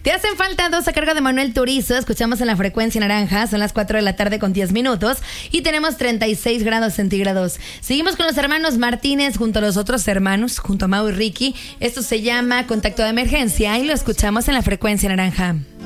Te hacen falta dos a cargo de Manuel Turizo. Escuchamos en la frecuencia naranja. Son las 4 de la tarde con 10 minutos. Y tenemos 36 grados centígrados. Seguimos con los hermanos Martínez junto a los otros hermanos, junto a Mau y Ricky. Esto se llama Contacto de Emergencia y lo escuchamos en la frecuencia naranja.